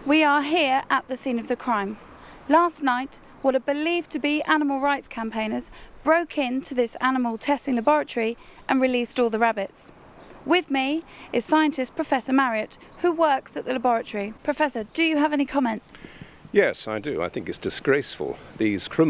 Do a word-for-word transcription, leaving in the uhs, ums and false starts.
We are here at the scene of the crime. Last night, what are believed to be animal rights campaigners broke into this animal testing laboratory and released all the rabbits. With me is scientist Professor Marriott, who works at the laboratory. Professor, do you have any comments? Yes, I do. I think it's disgraceful. These criminals